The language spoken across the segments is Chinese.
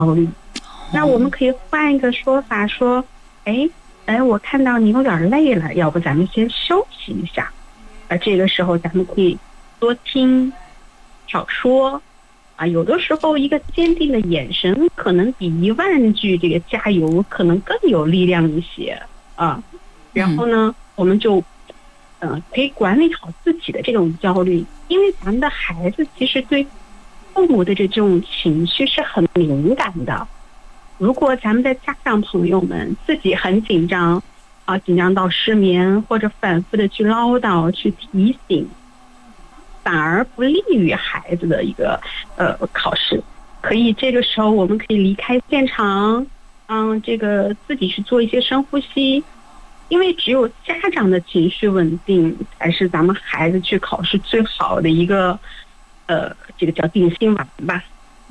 焦虑。那我们可以换一个说法说，我看到你有点累了，要不咱们先休息一下。这个时候咱们可以多听少说有的时候一个坚定的眼神可能比10000句这个加油可能更有力量一些然后呢我们就可以管理好自己的这种焦虑，因为咱们的孩子其实对父母的这种情绪是很敏感的。如果咱们的家长朋友们自己很紧张紧张到失眠，或者反复的去唠叨去提醒，反而不利于孩子的一个考试。可以这个时候我们可以离开现场，这个自己去做一些深呼吸，因为只有家长的情绪稳定，才是咱们孩子去考试最好的一个这个叫定心丸吧。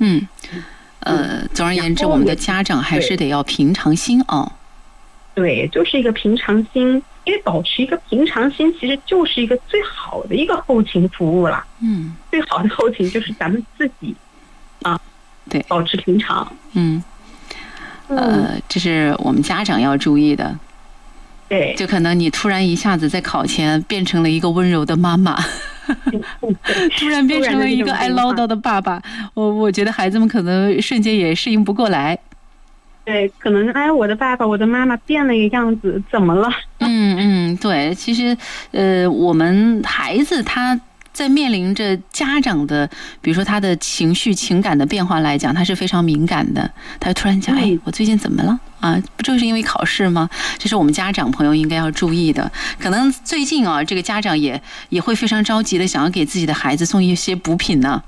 总而言之，我们的家长还是得要平常心对，就是一个平常心，因为保持一个平常心，其实就是一个最好的一个后勤服务了。最好的后勤就是咱们自己对， 保持平常。 这是我们家长要注意的。 对， 就可能你突然一下子在考前变成了一个温柔的妈妈，突然变成了一个爱唠叨的爸爸，我觉得孩子们可能瞬间也适应不过来。 对，可能我的爸爸我的妈妈变了一个样子，怎么了？ 对，其实我们孩子他在面临着家长的比如说他的情绪情感的变化来讲，他是非常敏感的。他突然讲我最近怎么了不就是因为考试吗？这是我们家长朋友应该要注意的。可能最近这个家长也会非常着急的想要给自己的孩子送一些补品呢。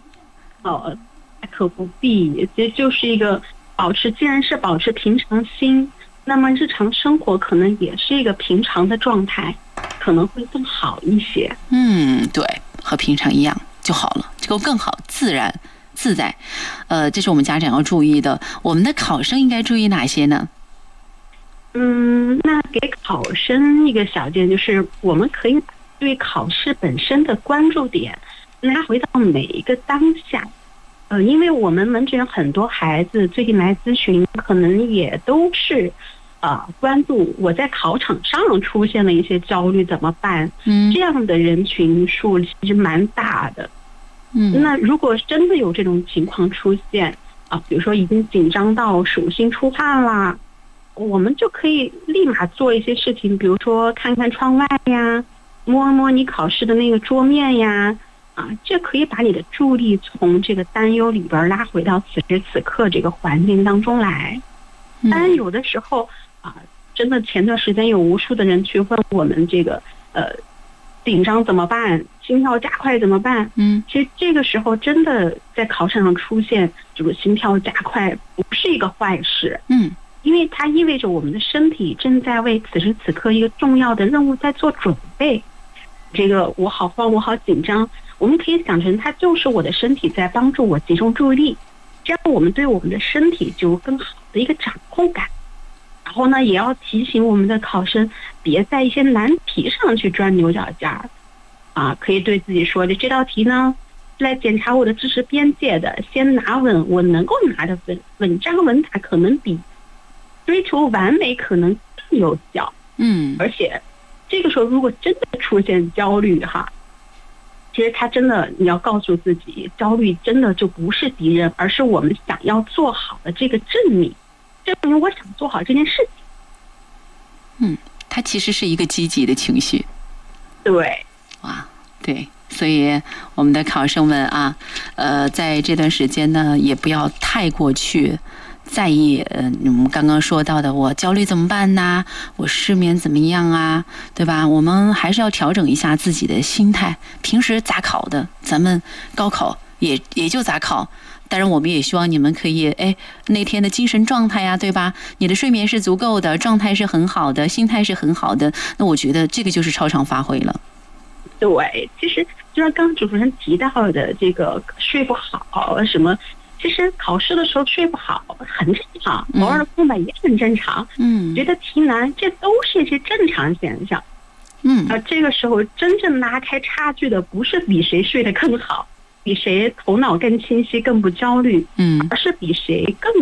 可不必，这就是一个既然是保持平常心，那么日常生活可能也是一个平常的状态，可能会更好一些。 对，和平常一样就好了，这个更好，自然自在。这是我们家长要注意的。我们的考生应该注意哪些呢？ 那给考生一个小建议，就是我们可以对考试本身的关注点拉回到每一个当下。因为我们门诊很多孩子最近来咨询，可能也都是关注我在考场上出现了一些焦虑怎么办？这样的人群数其实蛮大的。那如果真的有这种情况出现比如说已经紧张到手心出汗啦，我们就可以立马做一些事情，比如说看看窗外呀，摸摸你考试的那个桌面呀。这可以把你的注意力从这个担忧里边拉回到此时此刻这个环境当中来。当然有的时候真的前段时间有无数的人去问我们这个紧张怎么办，心跳加快怎么办？其实这个时候真的在考场上出现这个心跳加快不是一个坏事。因为它意味着我们的身体正在为此时此刻一个重要的任务在做准备。这个我好慌，我好紧张，我们可以想成它就是我的身体在帮助我集中注意力，这样我们对我们的身体就有更好的一个掌控感。然后呢，也要提醒我们的考生别在一些难题上去钻牛角尖可以对自己说的这道题呢是来检查我的知识边界的，先拿稳我能够拿的稳扎稳打，可能比追求完美可能更有效。而且这个时候如果真的出现焦虑其实他真的你要告诉自己，焦虑真的就不是敌人，而是我们想要做好的这个证明我想做好这件事情。 它其实是一个积极的情绪。 对， 对，所以我们的考生们在这段时间呢，也不要太过去在意我们刚刚说到的我焦虑怎么办呢？我失眠怎么样对吧？我们还是要调整一下自己的心态。平时咋考的，咱们高考也就咋考。当然我们也希望你们可以那天的精神状态对吧？你的睡眠是足够的，状态是很好的，心态是很好的，那我觉得这个就是超常发挥了。 对，其实就像刚刚主持人提到的这个睡不好什么，其实考试的时候睡不好很正常，偶尔空白也很正常。觉得题难，这都是一些正常现象。这个时候真正拉开差距的不是比谁睡得更好，比谁头脑更清晰更不焦虑，而是比谁更